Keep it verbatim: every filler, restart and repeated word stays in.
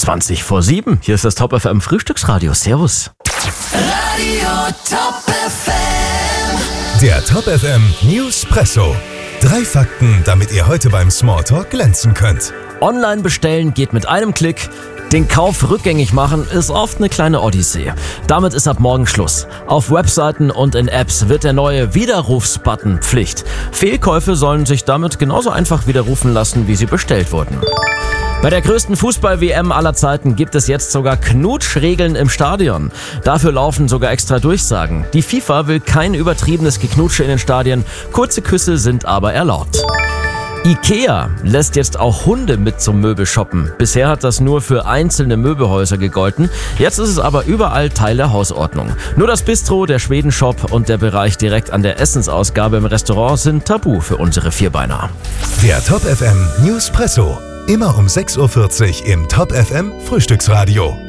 zwanzig vor sieben. Hier ist das Top F M Frühstücksradio. Servus. Radio Top F M. Der Top F M Newspresso. Drei Fakten, damit ihr heute beim Smalltalk glänzen könnt. Online bestellen geht mit einem Klick. Den Kauf rückgängig machen ist oft eine kleine Odyssee. Damit ist ab morgen Schluss. Auf Webseiten und in Apps wird der neue Widerrufsbutton Pflicht. Fehlkäufe sollen sich damit genauso einfach widerrufen lassen, wie sie bestellt wurden. Bei der größten Fußball-W M aller Zeiten gibt es jetzt sogar Knutschregeln im Stadion. Dafür laufen sogar extra Durchsagen. Die FIFA will kein übertriebenes Geknutsche in den Stadien. Kurze Küsse sind aber erlaubt. Ikea lässt jetzt auch Hunde mit zum Möbelshoppen. Bisher hat das nur für einzelne Möbelhäuser gegolten. Jetzt ist es aber überall Teil der Hausordnung. Nur das Bistro, der Schwedenshop und der Bereich direkt an der Essensausgabe im Restaurant sind tabu für unsere Vierbeiner. Der Top F M Newspresso. Immer um sechs Uhr vierzig im Top F M Frühstücksradio.